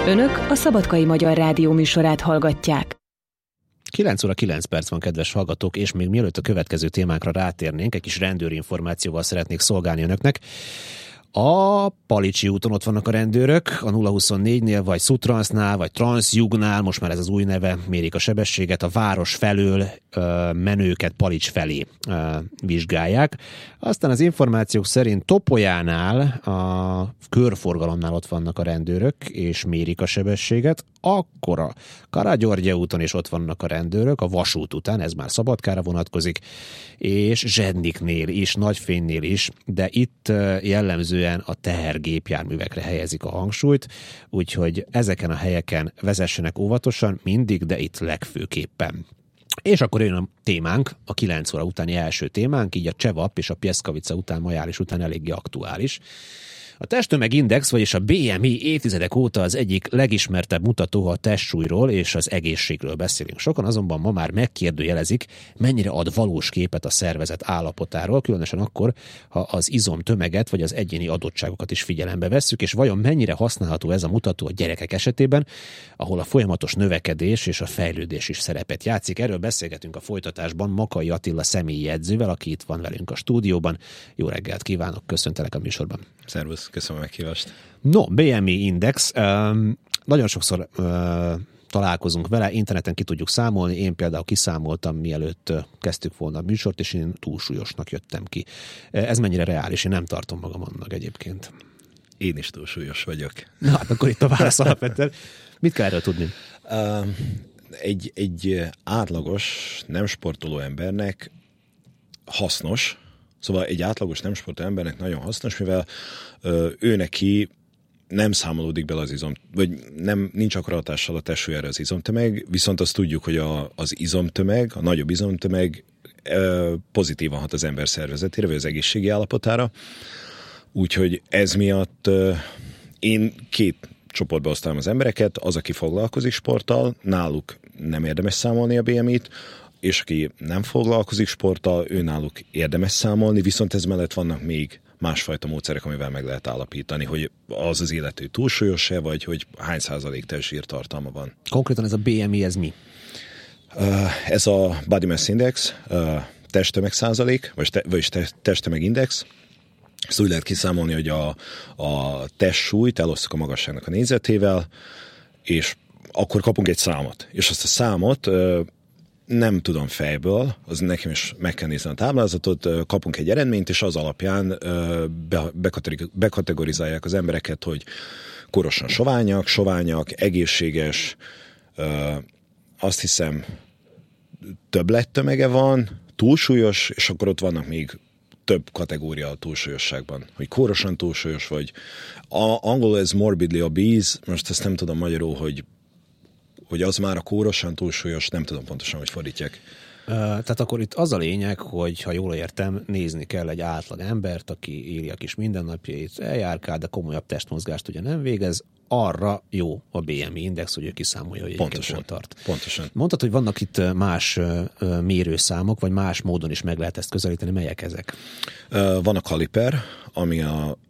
Önök a Szabadkai Magyar Rádió műsorát hallgatják. 9 óra 9 perc van, kedves hallgatók, és még mielőtt a következő témákra rátérnénk, egy kis rendőri információval szeretnék szolgálni önöknek. A Palicsi úton ott vannak a rendőrök, a 024-nél, vagy Sutransztnál, vagy Transjugnál, most már ez az új neve, mérik a sebességet, a város felől menőket Palics felé vizsgálják. Aztán az információk szerint Topolyánál, a körforgalomnál ott vannak a rendőrök, és mérik a sebességet. Akkor a Karagyörgye úton is ott vannak a rendőrök, a vasút után, ez már Szabadkára vonatkozik, és Zsedniknél is, Nagyfénynél is, de itt jellemzően a tehergépjárművekre helyezik a hangsúlyt, úgyhogy ezeken a helyeken vezessenek óvatosan mindig, de itt legfőképpen. És akkor jön a témánk, a 9 óra utáni első témánk, így a Csevap és a Pieszkavica után, Majális után eléggé aktuális. A testtömegindex, vagyis a BMI évtizedek óta az egyik legismertebb mutató, a testsúlyról és az egészségről beszélünk. Sokan azonban ma már megkérdőjelezik, mennyire ad valós képet a szervezet állapotáról, különösen akkor, ha az izomtömeget vagy az egyéni adottságokat is figyelembe vesszük, és vajon mennyire használható ez a mutató a gyerekek esetében, ahol a folyamatos növekedés és a fejlődés is szerepet játszik. Erről beszélgetünk a folytatásban Makai Attila személyi edzővel, aki itt van velünk a stúdióban. Jó reggelt kívánok, köszöntelek a műsorban. Szervusz, köszönöm a meghívást. No, BMI Index. Nagyon sokszor találkozunk vele, interneten ki tudjuk számolni. Én például kiszámoltam, mielőtt kezdtük volna a műsort, és én túlsúlyosnak jöttem ki. Ez mennyire reális? Én nem tartom magam annak egyébként. Én is túlsúlyos vagyok. Na, hát akkor itt a válasz alapvetően. Mit kell erről tudni? Egy átlagos, nem sportoló embernek hasznos, szóval egy átlagos nem sportoló embernek nagyon hasznos, mivel ő neki nem számolódik bele az vagy nincs akkora hatással a testsúlyára az izomtömeg, viszont azt tudjuk, hogy az izomtömeg, a nagyobb izomtömeg pozitívan hat az ember szervezetére, vagy az egészségi állapotára. Úgyhogy ez miatt én két csoportba osztálom az embereket, az, aki foglalkozik sporttal, náluk nem érdemes számolni a BMI-t, és aki nem foglalkozik sporttal, ő náluk érdemes számolni, viszont ez mellett vannak még másfajta módszerek, amivel meg lehet állapítani, hogy az illető túlsúlyos-e, vagy hogy hány százalék testzsírtartalma van. Konkrétan ez a BMI, ez mi? Ez a Body Mass Index, testtömeg százalék, vagyis testtömegindex. Ezt úgy lehet kiszámolni, hogy a testsúlyt elosztjuk a magasságnak a négyzetével, és akkor kapunk egy számot. És azt a számot nem tudom fejből, az nekem is meg kell nézni a táblázatot, kapunk egy eredményt, és az alapján bekategorizálják az embereket, hogy korosan soványak, egészséges, azt hiszem többlettömege van, túlsúlyos, és akkor ott vannak még több kategória a túlsúlyosságban, hogy kórosan túlsúlyos, vagy angolul ez morbidly obese, most ezt nem tudom magyarul, hogy az már a kórosan túlsúlyos, nem tudom pontosan, hogy fordítják. Tehát akkor itt az a lényeg, hogy ha jól értem, nézni kell egy átlag embert, aki éli a kis mindennapjait, eljárkál, de komolyabb testmozgást ugye nem végez, arra jó a BMI index, hogy ő kiszámolja, hogy egyébként hol tart. Pontosan. Mondtad, hogy vannak itt más mérőszámok, vagy más módon is meg lehet ezt közelíteni. Melyek ezek? Van a kaliper, ami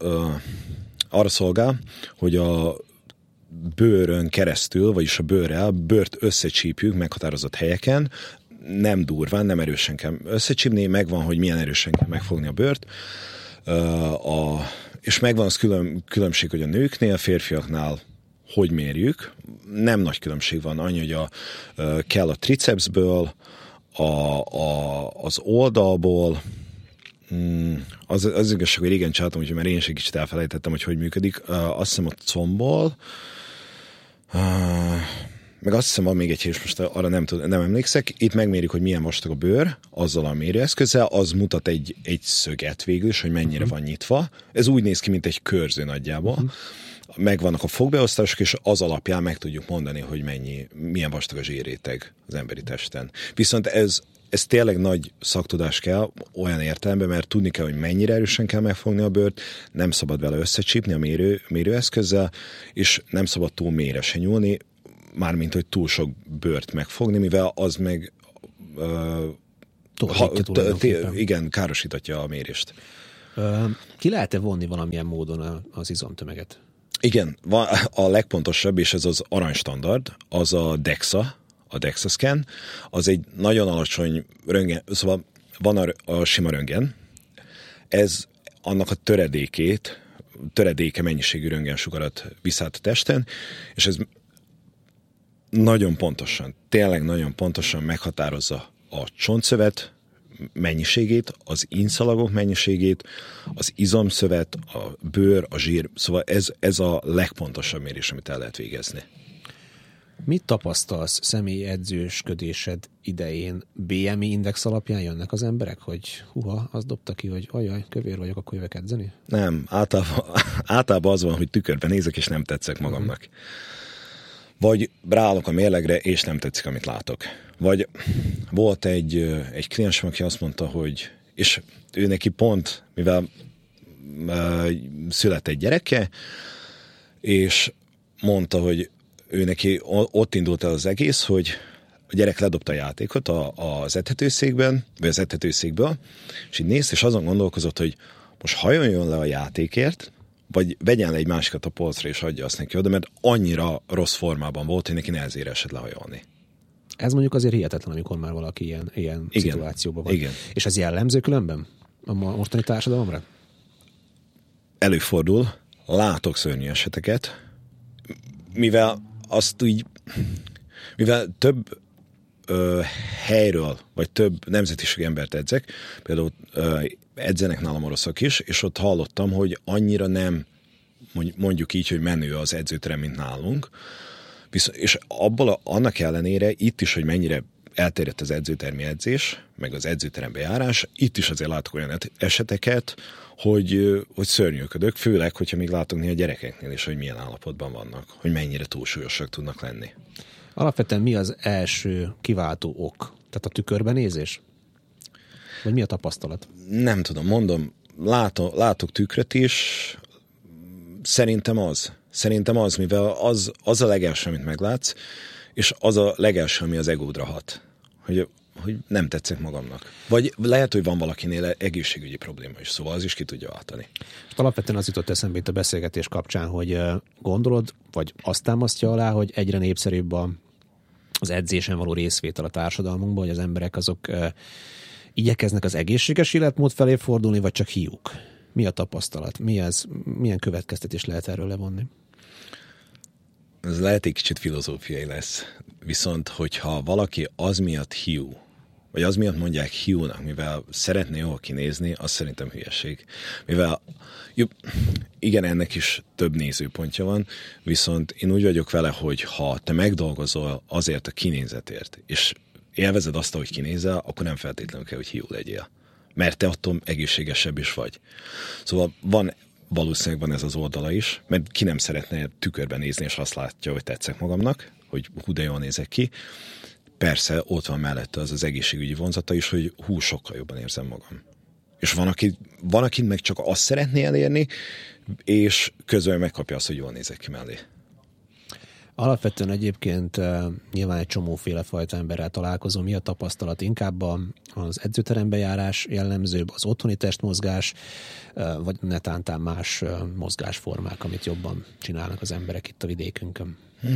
arra szolgál, hogy a bőrön keresztül, vagyis a bőrt összecsípjük meghatározott helyeken, nem durván, nem erősen kell összecsípni, megvan, hogy milyen erősen kell megfogni a bőrt, és megvan az különbség, hogy a nőknél, férfiaknál hogy mérjük. Nem nagy különbség van, annyi, hogy kell a tricepsből, az oldalból, az igazság, hogy régen csináltam, úgyhogy már én is egy kicsit elfelejtettem, hogy működik. Azt hiszem a combból, meg azt hiszem van még egy és most arra nem emlékszek. Itt megmérjük, hogy milyen vastag a bőr, azzal a mérőeszközzel, az mutat egy szöget végül is, hogy mennyire van nyitva. Ez úgy néz ki, mint egy körző nagyjából. Megvannak a fogbeosztások, és az alapján meg tudjuk mondani, hogy milyen vastag a zsírréteg az emberi testen. Viszont ez tényleg nagy szaktudás kell olyan értelemben, mert tudni kell, hogy mennyire erősen kell megfogni a bőrt, nem szabad vele összecsípni a mérőeszközzel, és nem szabad túl mélyre se nyúlni, mármint, hogy túl sok bőrt megfogni, mivel az meg igen, károsítatja a mérést. Ki lehet-e vonni valamilyen módon az izomtömeget? Igen, a legpontosabb, és ez az aranystandard, az a DEXA scan, az egy nagyon alacsony röntgen, szóval van a sima röntgen, ez annak a töredéke mennyiségű röntgensugarat visz át a testen, és ez nagyon pontosan, tényleg nagyon pontosan meghatározza a csontszövet mennyiségét, az inszalagok mennyiségét, az izomszövet, a bőr, a zsír, szóval ez a legpontosabb mérés, amit el lehet végezni. Mit tapasztalsz személyi edzősködésed idején? BMI index alapján jönnek az emberek, hogy azt dobta ki, hogy ajaj, kövér vagyok, akkor jövök edzeni? Nem, általában az van, hogy tükörben nézek, és nem tetszek magamnak. Vagy ráállok a mérlegre, és nem tetszik, amit látok. Vagy volt egy kliensem, aki azt mondta, hogy, és ő neki pont, mivel született egy gyereke, és mondta, hogy ő neki ott indult el az egész, hogy a gyerek ledobta a játékot az etetőszékben, vagy az etetőszékből, és így nézte, és azon gondolkozott, hogy most hajoljon le a játékért, vagy vegyen le egy másikat a polcra, és adja azt neki oda, mert annyira rossz formában volt, hogy neki nehezére esett lehajolni. Ez mondjuk azért hihetetlen, amikor már valaki ilyen szituációban van. Igen. És ez jellemző különben a mostani társadalomra? Előfordul, látok szörnyű eseteket, mivel több helyről, vagy több nemzetiség embert edzek, például edzenek nálam oroszok is, és ott hallottam, hogy annyira nem, mondjuk így, hogy menő az edzőterem, mint nálunk, és annak ellenére itt is, hogy mennyire elterjedt az edzőtermi edzés, meg az edzőterembe járás, itt is azért látok olyan eseteket, hogy szörnyűködök, főleg, hogyha még látok néha a gyerekeknél is, hogy milyen állapotban vannak, hogy mennyire túlsúlyosak tudnak lenni. Alapvetően mi az első kiváltó ok? Tehát a tükörbenézés? Vagy mi a tapasztalat? Nem tudom, mondom, látok tükröt is, szerintem az, mivel az a legelső, amit meglátsz, és az a legelső, ami az egódra hat, hogy nem tetszek magamnak. Vagy lehet, hogy van valakinél egészségügyi probléma is, szóval az is ki tudja váltani. Alapvetően az jutott eszembe itt a beszélgetés kapcsán, hogy gondolod, vagy azt támasztja alá, hogy egyre népszerűbb az edzésen való részvétel a társadalmunkban, hogy az emberek azok igyekeznek az egészséges életmód felé fordulni, vagy csak hiúk? Mi a tapasztalat? Milyen következtetés lehet erről levonni? Ez lehet egy kicsit filozófiai lesz. Viszont, hogyha valaki az miatt hiú, vagy az miatt mondják hiúnak, mivel szeretné jól kinézni, az szerintem hülyeség. Mivel, igen, ennek is több nézőpontja van, viszont én úgy vagyok vele, hogy ha te megdolgozol azért a kinézetért, és élvezed azt, hogy kinézel, akkor nem feltétlenül kell, hogy hiú legyél. Mert te attól egészségesebb is vagy. Szóval valószínűleg van ez az oldala is, mert ki nem szeretne tükörben nézni, és azt látja, hogy tetszek magamnak, hogy hú, de jól nézek ki. Persze ott van mellette az egészségügyi vonzata is, hogy sokkal jobban érzem magam. És van, aki meg csak azt szeretné elérni, és közben megkapja azt, hogy jól nézek ki mellé. Alapvetően egyébként nyilván egy csomóféle fajta emberrel találkozom. Mi a tapasztalat? Inkább az edzőterembe járás jellemzőbb, az otthoni testmozgás, vagy netántán más mozgásformák, amit jobban csinálnak az emberek itt a vidékünkön?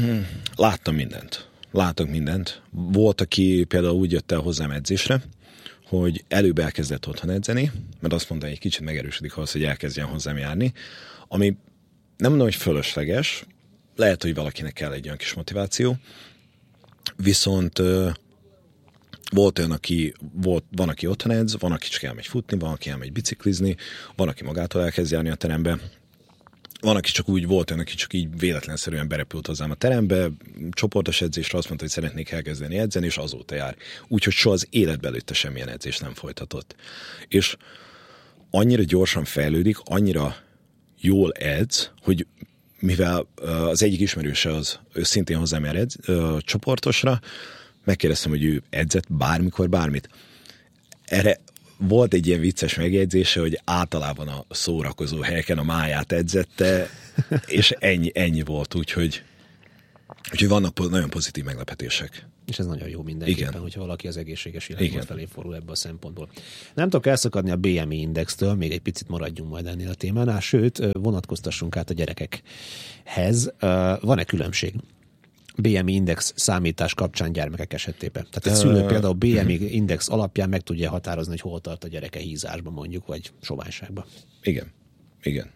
Látok mindent. Volt, aki például úgy jött el hozzám edzésre, hogy előbb elkezdett otthon edzeni, mert azt mondta, hogy egy kicsit megerősödik ahhoz, hogy elkezdjen hozzám járni, ami nem mondom, hogy fölösleges, lehet, hogy valakinek kell egy olyan kis motiváció, viszont van, aki otthon edz, van, aki csak elmegy futni, van, aki elmegy biciklizni, van, aki magától elkezd járni a terembe, van, aki csak úgy volt, aki csak így véletlenszerűen berepült hozzám a terembe, csoportos edzésre azt mondta, hogy szeretnék elkezdeni edzeni, és azóta jár. Úgyhogy soha az életbe előtte semmilyen edzést nem folytatott. És annyira gyorsan fejlődik, annyira jól edz, hogy mivel az egyik ismerőse ő szintén hozzám jár csoportosra, megkérdeztem, hogy ő edzett bármikor bármit. Erre volt egy ilyen vicces megjegyzése, hogy általában a szórakozó helyeken a máját edzette, és ennyi volt, úgyhogy vannak nagyon pozitív meglepetések. És ez nagyon jó mindenképpen, hogyha valaki az egészséges életmód felé fordul ebből a szempontból. Nem tudok elszakadni a BMI indextől, még egy picit maradjunk majd ennél a témánál, sőt, vonatkoztassunk át a gyerekekhez. Van-e különbség BMI index számítás kapcsán gyermekek esetében? Tehát egy szülő például BMI index alapján meg tudja határozni, hogy hol tart a gyereke hízásban mondjuk, vagy soványságban. Igen.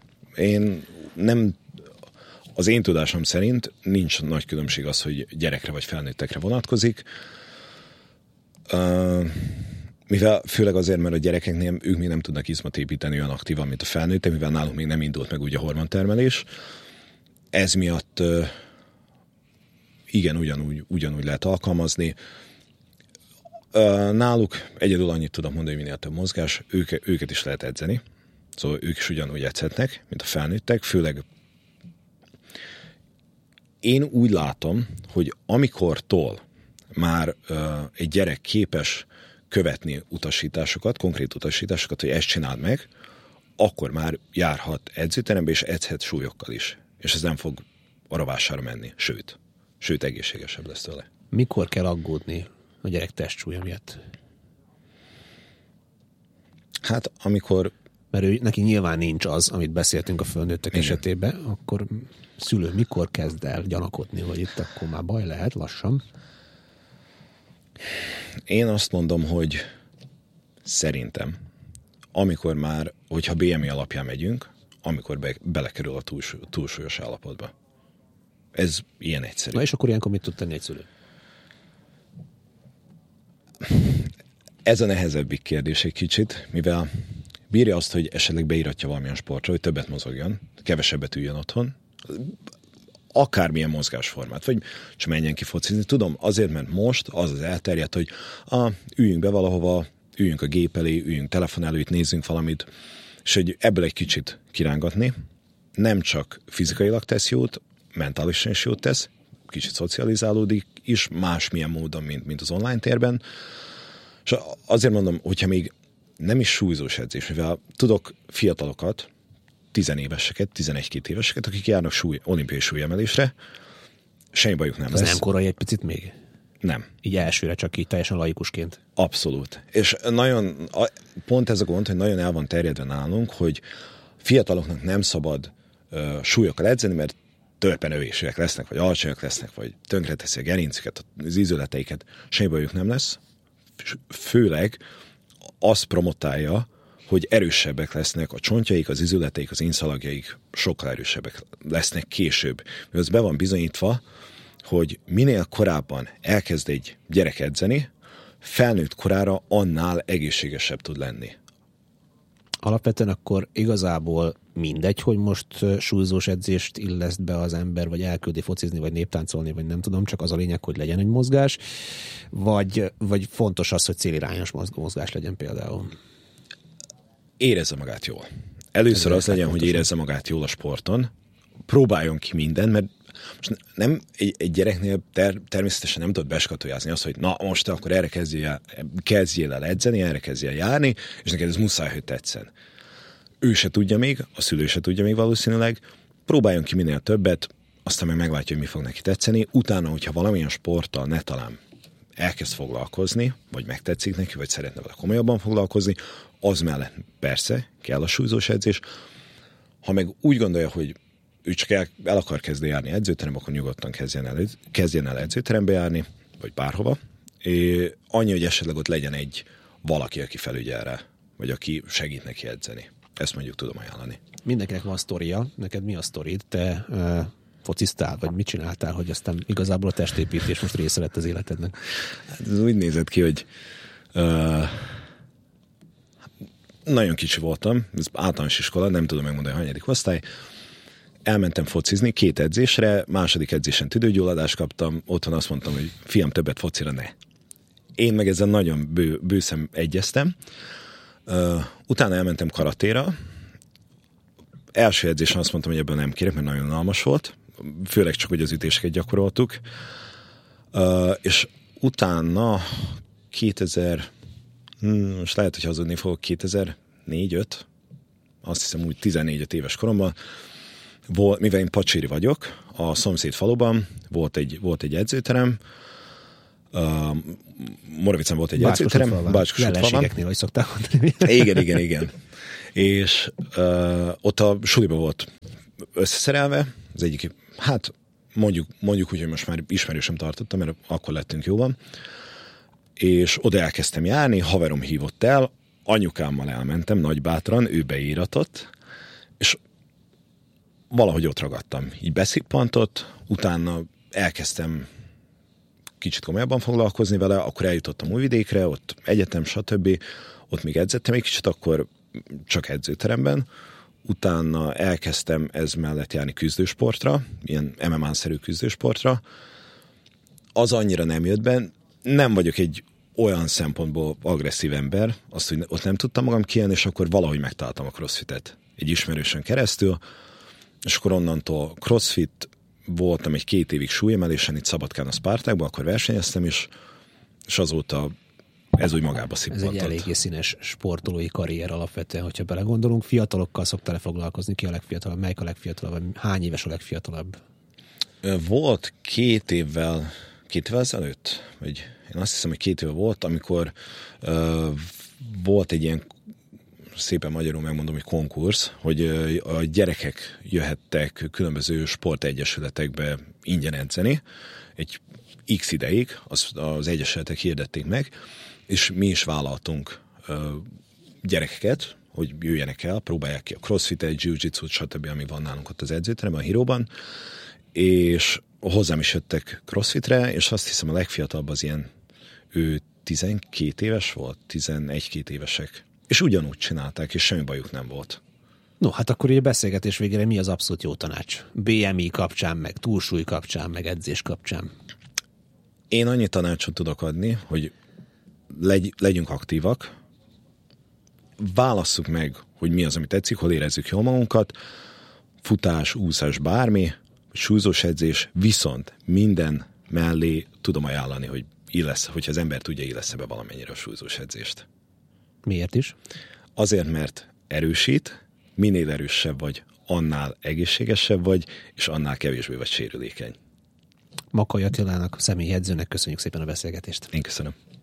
Az én tudásom szerint nincs nagy különbség az, hogy gyerekre vagy felnőttekre vonatkozik. Mivel főleg azért, mert a gyerekeknél ők még nem tudnak izmot építeni olyan aktívan, mint a felnőttek, mivel nálunk még nem indult meg úgy a hormontermelés. Ez miatt igen, ugyanúgy lehet alkalmazni. Náluk egyedül annyit tudom mondani, hogy minél több mozgás, őket is lehet edzeni. Szóval ők is ugyanúgy edzhetnek, mint a felnőttek, főleg én úgy látom, hogy amikortól már egy gyerek képes követni utasításokat, konkrét utasításokat, hogy ezt csináld meg, akkor már járhat edzőterembe, és edzhet súlyokkal is. És ez nem fog a rovására menni, sőt egészségesebb lesz tőle. Mikor kell aggódni a gyerek testsúlya miatt? Hát amikor... Mert neki nyilván nincs az, amit beszéltünk a fölnőttek esetében, akkor szülő mikor kezd el gyanakodni, hogy itt akkor már baj lehet lassan? Én azt mondom, hogy szerintem, amikor már, hogyha BMI alapján megyünk, amikor belekerül a túlsúlyos állapotba. Ez ilyen egyszerű. Na és akkor ilyenkor mit tud tenni egy szülő? Ez a nehezebbik kérdés egy kicsit, mivel bírja azt, hogy esetleg beíratja valamilyen sportra, hogy többet mozogjon, kevesebbet üljön otthon, akármilyen mozgásformát, vagy csak menjen ki focizni. Tudom, azért, mert most az elterjedt, hogy üljünk be valahova, üljünk a gép elé, üljünk telefon előtt, nézzünk valamit, és hogy ebből egy kicsit kirángatni, nem csak fizikailag tesz jót, mentálisan is jót tesz, kicsit szocializálódik is, másmilyen módon, mint az online térben. És azért mondom, hogyha még nem is súlyzós edzés, mivel tudok fiatalokat, 10 éveseket, 11-2 éveseket, akik járnak olimpiai súlyemelésre, semmi bajuk nem lesz. Ez nem korai egy picit még? Nem. Így elsőre, csak így teljesen laikusként. Abszolút. És pont ez a gond, hogy nagyon el van terjedve nálunk, hogy fiataloknak nem szabad súlyokkal edzeni, mert törpenövésűek lesznek, vagy alacsonyak lesznek, vagy tönkreteszi a gerincüket, az ízületeiket, semmi bajuk nem lesz. Főleg azt promotálja, hogy erősebbek lesznek a csontjaik, az izületeik, az inszalagjaik sokkal erősebbek lesznek később. Mert az be van bizonyítva, hogy minél korábban elkezd egy gyerek edzeni, felnőtt korára annál egészségesebb tud lenni. Alapvetően akkor igazából mindegy, hogy most súlyzós edzést illeszt be az ember, vagy elküldi focizni, vagy néptáncolni, vagy nem tudom, csak az a lényeg, hogy legyen egy mozgás, vagy fontos az, hogy célirányos mozgás legyen például. Érezze magát jól. Először az legyen, hogy érezze magát jól a sporton, próbáljon ki mindent, mert most nem egy gyereknél természetesen nem tudod beskatoljázni azt, hogy na most te akkor erre kezdjél el edzeni, erre kezdjél járni, és neked ez muszáj, hogy tetszen. Ő se tudja még, a szülő se tudja még valószínűleg, próbáljon ki minél többet, aztán meg meglátja, hogy mi fog neki tetszeni. Utána, hogyha valamilyen sporttal ne talán elkezd foglalkozni, vagy megtetszik neki, vagy szeretne vele komolyabban foglalkozni, az mellett persze kell a súlyzós edzés. Ha meg úgy gondolja, hogy ő csak el akar kezdeni járni edzőterembe, akkor nyugodtan kezdjen el edzőterembe járni, vagy bárhova. Annyi, hogy esetleg ott legyen egy valaki, aki felügyel rá, vagy aki segít neki edzeni. Ezt mondjuk tudom ajánlani. Mindenkinek van sztoria. Neked mi a sztorid? Te fociztál, vagy mit csináltál, hogy aztán igazából a testépítés most része lett az életednek? Hát ez úgy nézett ki, hogy nagyon kicsi voltam, ez általános iskola, nem tudom megmondani, hanyadik osztály. Elmentem focizni 2 edzésre, második edzésen tüdőgyulladást kaptam, otthon azt mondtam, hogy fiam, többet focira ne. Én meg ezzel nagyon bőszem egyeztem. Utána elmentem karatéra. Első edzésen azt mondtam, hogy ebből nem kérek, mert nagyon unalmas volt. Főleg csak, hogy az ütéseket gyakoroltuk. És utána 2000, most lehet, hogy hazudni fogok, 2004-5, azt hiszem úgy 14 éves koromban, mivel én pacsiri vagyok, a szomszéd faluban volt egy edzőterem, Moravicán volt egy edzőterem, Bácskosútfalván. Hogy szokták mondani. Igen. És ott a suliba volt összeszerelve, az egyik, hát mondjuk úgy, hogy most már ismerősöm tartottam, mert akkor lettünk jóban, és oda elkezdtem járni, haverom hívott el, anyukámmal elmentem, nagybátran, ő beíratott, és valahogy ott ragadtam. Így beszippantott, utána elkezdtem kicsit komolyabban foglalkozni vele, akkor eljutottam Újvidékre, ott egyetem, stb. Ott még edzettem egy kicsit, akkor csak edzőteremben. Utána elkezdtem ez mellett járni küzdősportra, ilyen MMA-szerű küzdősportra. Az annyira nem jött be, nem vagyok egy olyan szempontból agresszív ember, azt, hogy ott nem tudtam magam kijelni, és akkor valahogy megtaláltam a crossfitet. Egy ismerősen keresztül, és akkor onnantól crossfit, voltam egy 2 évig súlyemelésen itt Szabadkán a Spartakban, akkor versenyeztem is, és azóta ez úgy magába szippantott. Ez egy eléggé színes sportolói karrier alapvetően, hogyha belegondolunk. Fiatalokkal szoktál foglalkozni, ki a legfiatalabb, melyik a legfiatalabb, hány éves a legfiatalabb? Volt 2 évvel ezelőtt, vagy én azt hiszem, hogy 2 éve volt, amikor volt egy ilyen, szépen magyarul megmondom, hogy konkursz, hogy a gyerekek jöhettek különböző sportegyesületekbe ingyen edzeni, egy x ideig, az egyesületek hirdették meg, és mi is vállaltunk gyerekeket, hogy jöjjenek el, próbálják ki a crossfitet, jiu-jitsu-t, stb., ami van nálunk ott az edzőteremben, a Híróban, és hozzám is jöttek crossfitre, és azt hiszem a legfiatalabb az ilyen, ő 12 éves volt, 11-2 évesek. És ugyanúgy csinálták, és semmi bajuk nem volt. No, hát akkor ugye beszélgetés végére mi az abszolút jó tanács? BMI kapcsán, meg túlsúly kapcsán, meg edzés kapcsán. Én annyi tanácsot tudok adni, hogy legyünk aktívak, válasszuk meg, hogy mi az, ami tetszik, hol érezzük jól magunkat, futás, úszás, bármi, súlyzós edzés, viszont minden mellé tudom ajánlani, hogy hogyha az ember tudja, illesz be valamennyire a súlyzós edzést. Miért is? Azért, mert erősít, minél erősebb vagy, annál egészségesebb vagy, és annál kevésbé vagy sérülékeny. Makay Attilának, a személyi edzőnek köszönjük szépen a beszélgetést. Én köszönöm.